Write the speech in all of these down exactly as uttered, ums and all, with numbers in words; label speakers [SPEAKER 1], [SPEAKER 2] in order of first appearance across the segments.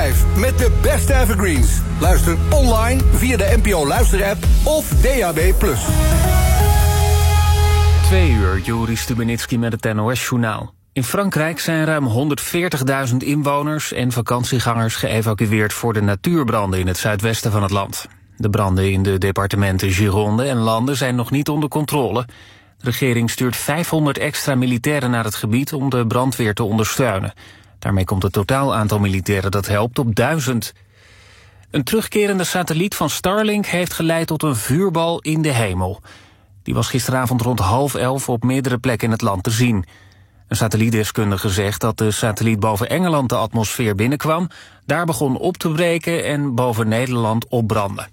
[SPEAKER 1] vijf met de beste evergreens. Luister online via de N P O Luisterapp of D A B plus.
[SPEAKER 2] Twee uur, Joris Stubenitski met het N O S-journaal. In Frankrijk zijn ruim honderdveertigduizend inwoners en vakantiegangers geëvacueerd voor de natuurbranden in het zuidwesten van het land. De branden in de departementen Gironde en Lande zijn nog niet onder controle. De regering stuurt vijfhonderd extra militairen naar het gebied om de brandweer te ondersteunen. Daarmee komt het totaal aantal militairen dat helpt op duizend. Een terugkerende satelliet van Starlink heeft geleid tot een vuurbal in de hemel. Die was gisteravond rond half elf op meerdere plekken in het land te zien. Een satellietdeskundige zegt dat de satelliet boven Engeland de atmosfeer binnenkwam, daar begon op te breken en boven Nederland opbrandde.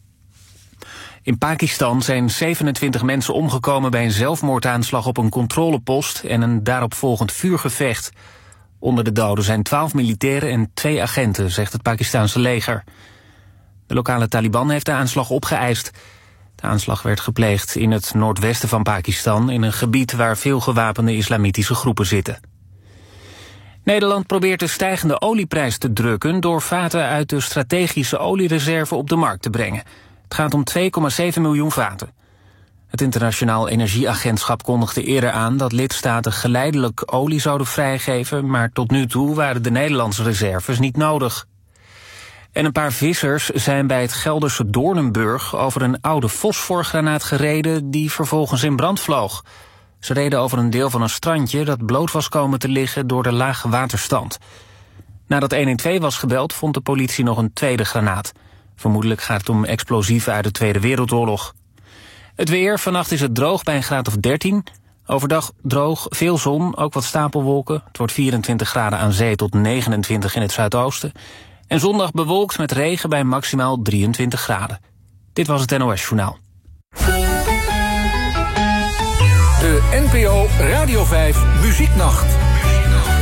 [SPEAKER 2] In Pakistan zijn zevenentwintig mensen omgekomen bij een zelfmoordaanslag op een controlepost en een daaropvolgend vuurgevecht. Onder de doden zijn twaalf militairen en twee agenten, zegt het Pakistanse leger. De lokale Taliban heeft de aanslag opgeëist. De aanslag werd gepleegd in het noordwesten van Pakistan, in een gebied waar veel gewapende islamitische groepen zitten. Nederland probeert de stijgende olieprijs te drukken door vaten uit de strategische oliereserve op de markt te brengen. Het gaat om twee komma zeven miljoen vaten. Het Internationaal Energieagentschap kondigde eerder aan dat lidstaten geleidelijk olie zouden vrijgeven, maar tot nu toe waren de Nederlandse reserves niet nodig. En een paar vissers zijn bij het Gelderse Doornenburg over een oude fosforgranaat gereden die vervolgens in brand vloog. Ze reden over een deel van een strandje dat bloot was komen te liggen door de lage waterstand. Nadat honderdtwaalf was gebeld, vond de politie nog een tweede granaat. Vermoedelijk gaat het om explosieven uit de Tweede Wereldoorlog. Het weer, vannacht is het droog bij een graad of dertien. Overdag droog, veel zon, ook wat stapelwolken. Het wordt vierentwintig graden aan zee tot negenentwintig in het zuidoosten. En zondag bewolkt met regen bij maximaal drieëntwintig graden. Dit was het N O S-journaal.
[SPEAKER 1] De N P O Radio vijf Muzieknacht.